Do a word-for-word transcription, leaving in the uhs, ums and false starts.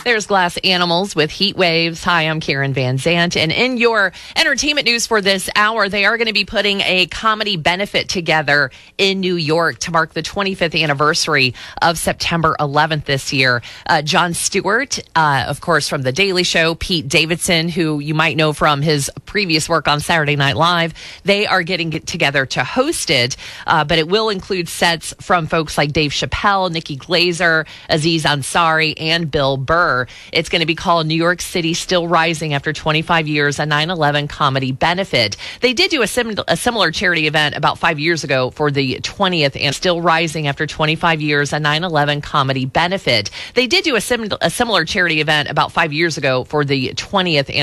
There's Glass Animals with Heat Waves. Hi, I'm Karen Van Zant. And in your entertainment news for this hour, they are going to be putting a comedy benefit together in New York to mark the twenty-fifth anniversary of September eleventh this year. Uh, Jon Stewart, uh, of course, from The Daily Show, Pete Davidson, who you might know from his previous work on Saturday Night Live, they are getting together to host it, uh, but it will include sets from folks like Dave Chappelle, Nikki Glazer, Aziz Ansari, and Bill Burr. It's going to be called New York City Still Rising After twenty-five years, a nine eleven comedy benefit. They did do a, sim- a similar charity event about five years ago for the twentieth and Still Rising After twenty-five years, a nine eleven comedy benefit. They did do a, sim- a similar charity event about five years ago for the twentieth and